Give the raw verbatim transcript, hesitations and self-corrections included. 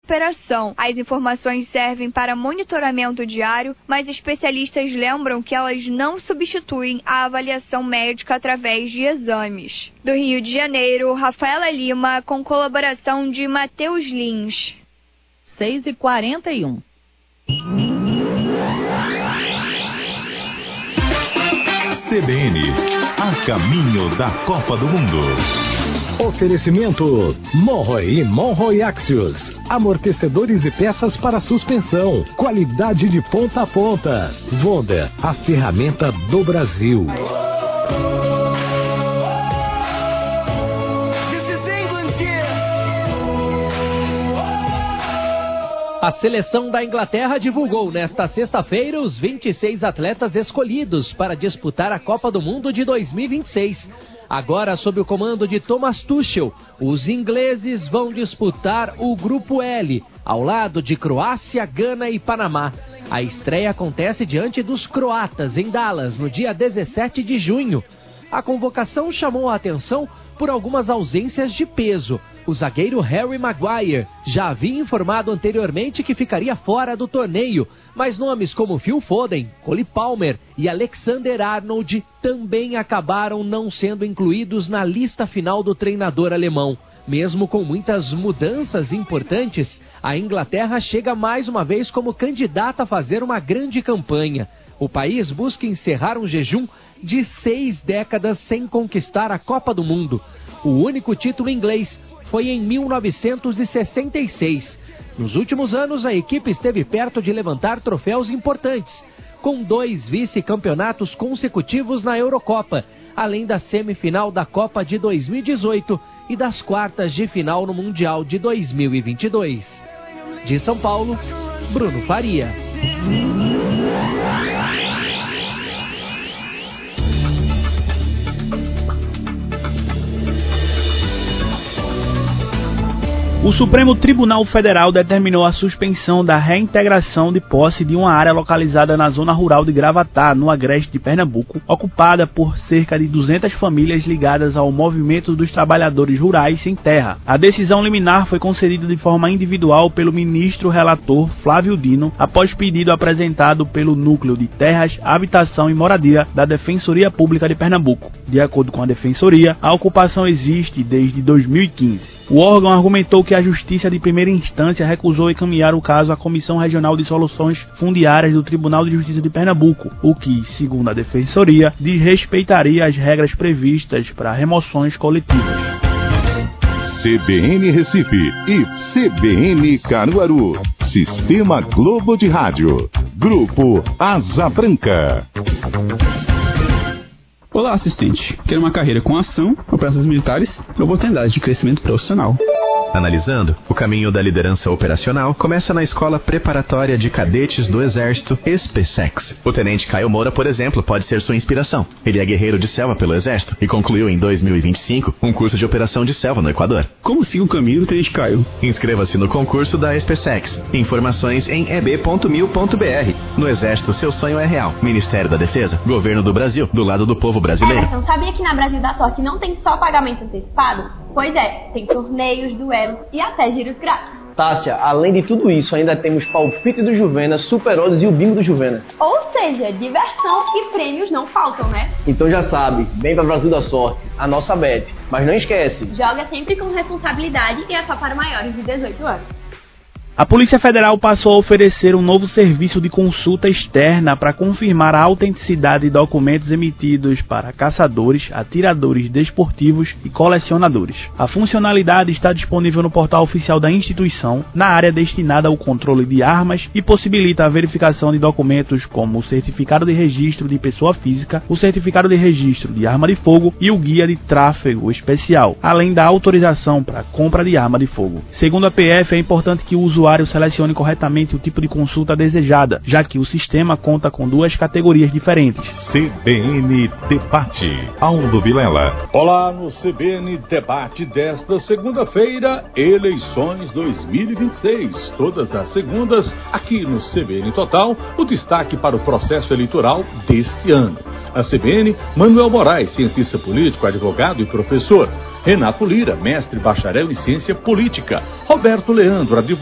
operação. As informações servem para monitoramento diário, mas especialistas lembram que elas não substituem a avaliação médica através de exames. Do Rio de Janeiro, Rafaela Lima, com colaboração de Matheus Lins. seis e quarenta e um. C B N, a caminho da Copa do Mundo. Oferecimento Monroe e Monroe Axios. Amortecedores e peças para suspensão. Qualidade de ponta a ponta. Vonda, a ferramenta do Brasil. A seleção da Inglaterra divulgou nesta sexta-feira os vinte e seis atletas escolhidos para disputar a Copa do Mundo de dois mil e vinte e seis. Agora, sob o comando de Thomas Tuchel, os ingleses vão disputar o Grupo L, ao lado de Croácia, Gana e Panamá. A estreia acontece diante dos croatas, em Dallas, no dia dezessete de junho. A convocação chamou a atenção por algumas ausências de peso. O zagueiro Harry Maguire já havia informado anteriormente que ficaria fora do torneio, mas nomes como Phil Foden, Cole Palmer e Alexander-Arnold também acabaram não sendo incluídos na lista final do treinador alemão. Mesmo com muitas mudanças importantes, a Inglaterra chega mais uma vez como candidata a fazer uma grande campanha. O país busca encerrar um jejum de seis décadas sem conquistar a Copa do Mundo. O único título inglês foi em mil novecentos e sessenta e seis. Nos últimos anos, a equipe esteve perto de levantar troféus importantes, com dois vice-campeonatos consecutivos na Eurocopa, além da semifinal da Copa de dois mil e dezoito e das quartas de final no Mundial de dois mil e vinte e dois. De São Paulo, Bruno Faria. O Supremo Tribunal Federal determinou a suspensão da reintegração de posse de uma área localizada na zona rural de Gravatá, no agreste de Pernambuco, ocupada por cerca de duzentas famílias ligadas ao movimento dos trabalhadores rurais sem terra. A decisão liminar foi concedida de forma individual pelo ministro relator Flávio Dino, após pedido apresentado pelo Núcleo de Terras, Habitação e Moradia da Defensoria Pública de Pernambuco. De acordo com a Defensoria, a ocupação existe desde dois mil e quinze. O órgão argumentou que a Justiça de Primeira Instância recusou encaminhar o caso à Comissão Regional de Soluções Fundiárias do Tribunal de Justiça de Pernambuco, o que, segundo a Defensoria, desrespeitaria as regras previstas para remoções coletivas. C B N Recife e C B N Caruaru. Sistema Globo de Rádio. Grupo Asa Branca. Olá, assistente. Quer uma carreira com ação, operações militares e oportunidades de crescimento profissional. Analisando, o caminho da liderança operacional começa na Escola Preparatória de Cadetes do Exército, ESPESEX. O Tenente Caio Moura, por exemplo, pode ser sua inspiração. Ele é guerreiro de selva pelo Exército e concluiu em dois mil e vinte e cinco um curso de operação de selva no Equador. Como siga o caminho do Tenente Caio? Inscreva-se no concurso da ESPESEX. Informações em e b ponto mil ponto b r. No Exército, seu sonho é real. Ministério da Defesa, Governo do Brasil, do lado do povo brasileiro. Emerson, sabia que na Brasil da Sorte não tem só pagamento antecipado? Pois é, tem torneios, duelos e até giros grátis. Tássia, além de tudo isso, ainda temos palpite do Juvena, Super Odds e o bingo do Juvena. Ou seja, diversão e prêmios não faltam, né? Então já sabe, vem pra Brasil da Sorte, a nossa bet. Mas não esquece, joga sempre com responsabilidade e é só para maiores de dezoito anos. A Polícia Federal passou a oferecer um novo serviço de consulta externa para confirmar a autenticidade de documentos emitidos para caçadores, atiradores desportivos e colecionadores. A funcionalidade está disponível no portal oficial da instituição, na área destinada ao controle de armas e possibilita a verificação de documentos como o certificado de registro de pessoa física, o certificado de registro de arma de fogo e o guia de tráfego especial, além da autorização para compra de arma de fogo. Segundo a P F, é importante que o usuário O usuário selecione corretamente o tipo de consulta desejada, já que o sistema conta com duas categorias diferentes. C B N Debate. Aldo Vilela. Olá, no C B N Debate desta segunda-feira, eleições dois mil e vinte e seis. Todas as segundas, aqui no C B N Total, o destaque para o processo eleitoral deste ano. A C B N, Manuel Moraes, cientista político, advogado e professor. Renato Lira, mestre bacharel em ciência política. Roberto Leandro, advogado.